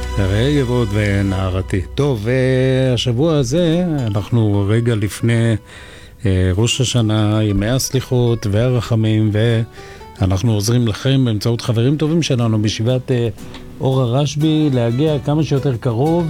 רגבות ונערתי. טוב, השבוע הזה אנחנו רגע לפני ראש השנה, ימי הסליחות והרחמים, ואנחנו עוזרים לכם באמצעות חברים טובים שלנו בישיבת אור הרשב"י להגיע כמה שיותר קרוב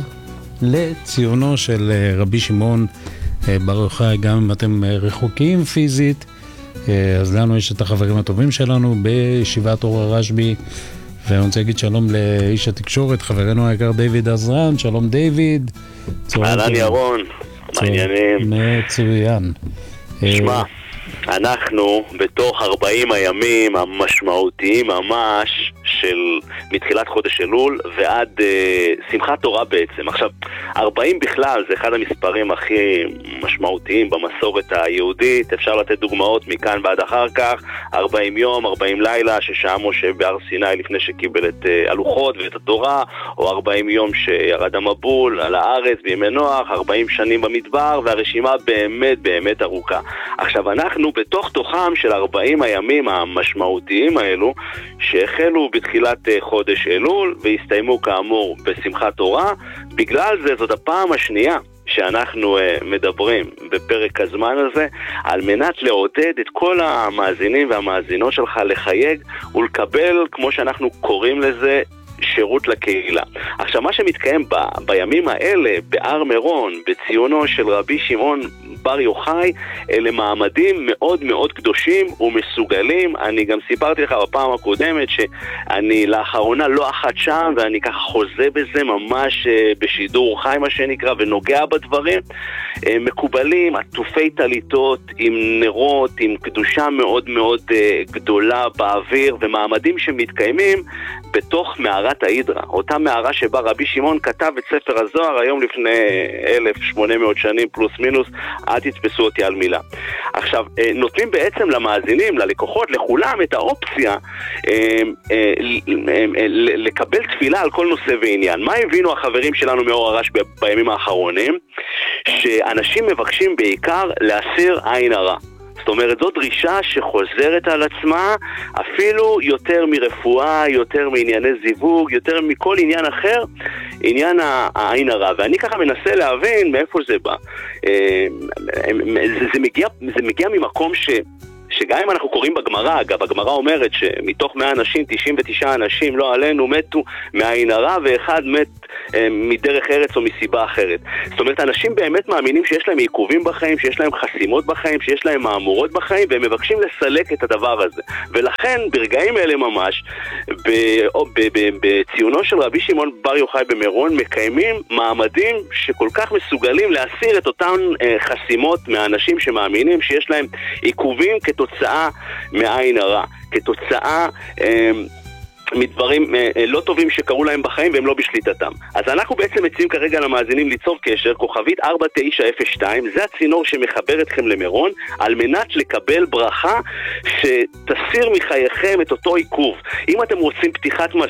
לציונו של רבי שמעון בר יוחאי, גם אם אתם רחוקים פיזית. אז לנו יש את החברים הטובים שלנו בישיבת אור הרשב"י, ואני רוצה להגיד שלום לאיש התקשורת, חברנו היקר דיוויד עזרן. שלום דיוויד. אהלן ירון, מעניינים. מצוין. שמע, אנחנו בתוך 40 הימים המשמעותיים ממש מתחילת חודש אלול ועד שמחת תורה בעצם. עכשיו, 40 בכלל זה אחד המספרים הכי משמעותיים במסורת היהודית. אפשר לתת דוגמאות מכאן ועד אחר כך. 40 יום, 40 לילה ששעה משה בהר סיני לפני שקיבל את הלוחות ואת התורה, או 40 יום שירד המבול על הארץ בימי נוח, 40 שנים במדבר, והרשימה באמת באמת ארוכה. עכשיו, אנחנו בתוך תוכם של 40 הימים המשמעותיים האלו שהחלו בתחילת חודש אלול והסתיימו כאמור בשמחת תורה. בגלל זה זאת הפעם השנייה שאנחנו מדברים בפרק הזמן הזה על מנת לעודד את כל המאזינים והמאזינות שלך לחייג ולקבל, כמו שאנחנו קוראים לזה, שירות לקהילה. עכשיו, מה שמתקיים בימים האלה בהר מירון, בציונו של רבי שמעון בר יוחאי, אלה מעמדים מאוד מאוד קדושים ומסוגלים. אני גם סיפרתי לך בפעם הקודמת שאני לאחרונה לא אחת שם, ואני ככה חוזה בזה ממש בשידור חי מה שנקרא, ונוגע בדברים. מקובלים, עטופי טליתות עם נרות, עם קדושה מאוד מאוד גדולה באוויר, ומעמדים שמתקיימים בתוך מערת ההידרה, אותה מערה שבה רבי שמעון כתב את ספר הזוהר היום לפני 1800 שנים פלוס מינוס. אל תתפסו אותי על מילה. עכשיו, נותנים בעצם למאזינים, ללקוחות, לכולם את האופציה לקבל תפילה על כל נושא ועניין. מה הבינו החברים שלנו מאור הרשב"י בימים האחרונים? שאנשים מבקשים בעיקר להסיר עין הרע. זאת אומרת, זו דרישה שחוזרת על עצמה אפילו יותר מרפואה, יותר מענייני זיווג, יותר מכל עניין אחר, עניין העין הרע. ואני ככה מנסה להבין מאיפה זה בא. זה מגיע ממקום שגם אם אנחנו קוראים בגמרא, אגב, הגמרא אומרת שמתוך 100 אנשים, 99 אנשים לא עלינו מתו מהעין הרע, ואחד מת מדרך ארץ או מסיבה אחרת. זאת אומרת, אנשים באמת מאמינים שיש להם עיכובים בחיים, שיש להם חסימות בחיים, שיש להם מאמורות בחיים, והם מבקשים לסלק את הדבר הזה. ולכן, ברגעים אלה ממש, בציונו של רבי שמעון בר יוחאי במירון, מקיימים מעמדים שכל כך מסוגלים להסיר את אותן חסימות מהאנשים שמאמינים שיש להם עיכובים כתוצאה מעין הרע, כתוצאה מדברים לא טובים שקרו להם בחיים והם לא בשליטתם. אז אנחנו בעצם מציעים כרגע למאזינים ליצור קשר, כוכבית 4902, זה הצינור שמחבר אתכם למירון, על מנת לקבל ברכה שתסיר מחייכם את אותו עיכוב. אם אתם רוצים פתיחת